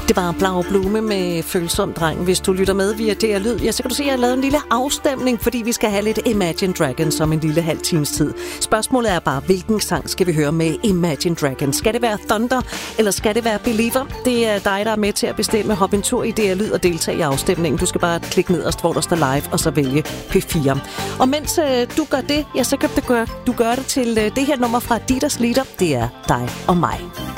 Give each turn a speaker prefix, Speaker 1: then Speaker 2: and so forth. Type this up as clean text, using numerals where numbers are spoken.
Speaker 1: Det var Blau Blume med Følsom Dreng. Hvis du lytter med via DR Lyd, ja, så kan du se, at jeg har lavet en lille afstemning, fordi vi skal have lidt Imagine Dragons om en lille halv times tid. Spørgsmålet er bare, hvilken sang skal vi høre med Imagine Dragons? Skal det være Thunder, eller skal det være Believer? Det er dig, der er med til at bestemme. Hop en tur i DR Lyd og deltage i afstemningen. Du skal bare klikke nederst, hvor der står live, og så vælge P4. Og mens du gør det, ja, så kan du gøre det til det her nummer fra Dieters Lieder. Det er Dig og mig.